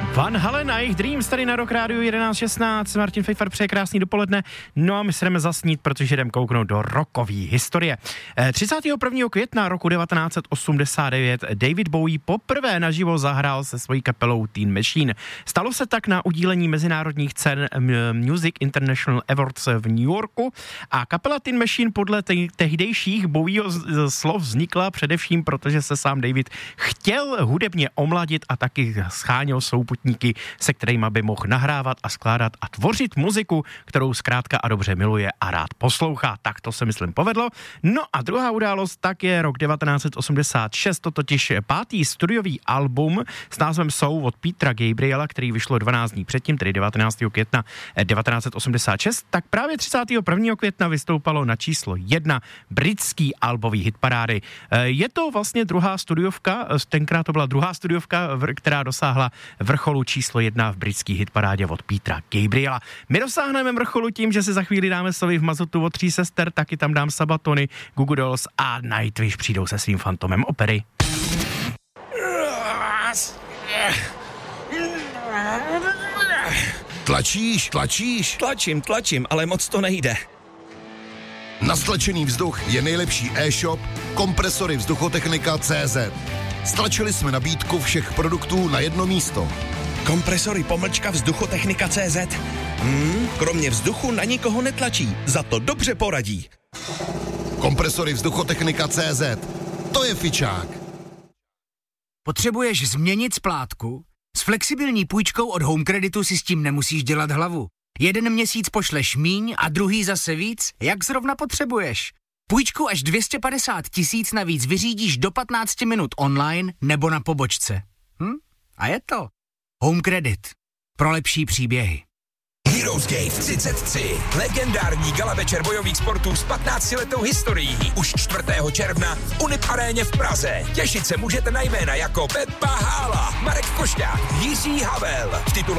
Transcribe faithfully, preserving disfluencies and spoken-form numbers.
Van Halen a jejich Dreams tady na Rock Rádiu jedenáct šestnáct. Martin Fejfar přeje krásný dopoledne. No a my se jdeme zasnít, protože jdeme kouknout do rockové historie. třicátého prvního května roku devatenáct set osmdesát devět David Bowie poprvé naživo zahrál se svojí kapelou Teen Machine. Stalo se tak na udílení mezinárodních cen Music International Awards v New Yorku a kapela Teen Machine podle te- tehdejších Bowieho z- slov vznikla především, protože se sám David chtěl hudebně omladit a taky scháněl souputníky, se kterými by mohl nahrávat a skládat a tvořit muziku, kterou zkrátka a dobře miluje a rád poslouchá. Tak to se myslím povedlo. No a druhá událost tak je rok devatenáct set osmdesát šest, to totiž pátý studiový album s názvem Soul od Petra Gabriela, který vyšlo dvanáct dní předtím, tedy devatenáctého května devatenáct set osmdesát šest, tak právě třicátého prvního května vystoupalo na číslo jedna britský albový hitparády. Je to vlastně druhá studiovka, tenkrát to byla druhá studiovka, která dosáhla vrcholu číslo jedna v britský hitparádě od Petra Gabriela. My dosáhneme vrcholu tím, že si za chvíli dáme slovy v mazotu od tří sester, taky tam dám Sabatony, Goo Goo Dolls a Nightwish přijdou se svým Fantomem opery. Tlačíš, tlačíš? Tlačím, tlačím, ale moc to nejde. Na stlačený vzduch je nejlepší e-shop Kompresory Vzduchotechnika tečka cé zet. Stlačili jsme nabídku všech produktů na jedno místo. Kompresory pomlčka Vzduchotechnika tečka cé zet. Hmm, kromě vzduchu na nikoho netlačí, za to dobře poradí. Kompresory Vzduchotechnika tečka cé zet. To je fičák. Potřebuješ změnit splátku? S flexibilní půjčkou od Home Creditu si s tím nemusíš dělat hlavu. Jeden měsíc pošleš míň a druhý zase víc, jak zrovna potřebuješ. Půjčku až dvě stě padesát tisíc navíc vyřídíš do patnáct minut online nebo na pobočce. Hm? A je to. Home Credit. Pro lepší příběhy. Heroes Gate třicet tři. Legendární gala večer bojových sportů s patnáctiletou historií. Už čtvrtého června v Unip aréně v Praze. Těšit se můžete na jména jako Pepa Hála, Marek Košťák, Jiří Havel. V titulu